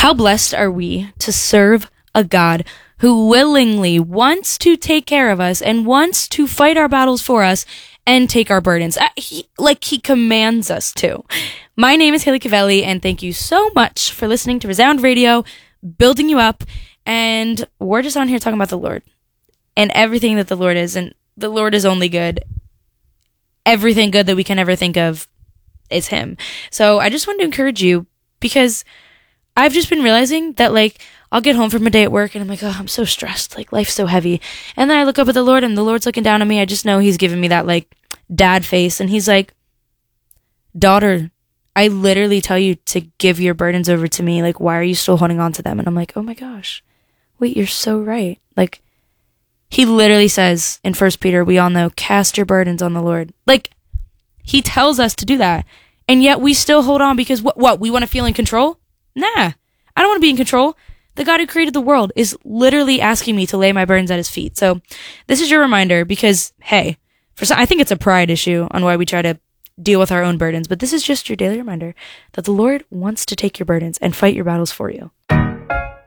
How blessed are we to serve a God who willingly wants to take care of us and wants to fight our battles for us and take our burdens. He commands us to. My name is Haley Cavelli, and thank you so much for listening to Resound Radio, building you up, and we're just on here talking about the Lord and everything that the Lord is, and the Lord is only good. Everything good that we can ever think of is Him. So I just wanted to encourage you, because I've just been realizing that, like, I'll get home from a day at work and I'm like, oh, I'm so stressed. Like, life's so heavy. And then I look up at the Lord and the Lord's looking down at me. I just know He's giving me that, like, dad face. And He's like, daughter, I literally tell you to give your burdens over to me. Like, why are you still holding on to them? And I'm like, oh my gosh, wait, you're so right. Like, He literally says in 1 Peter, we all know, cast your burdens on the Lord. Like, He tells us to do that. And yet we still hold on because what? We want to feel in control? Nah, I don't want to be in control. The God who created the world is literally asking me to lay my burdens at His feet. So this is your reminder, because, hey, I think it's a pride issue on why we try to deal with our own burdens. But this is just your daily reminder that the Lord wants to take your burdens and fight your battles for you.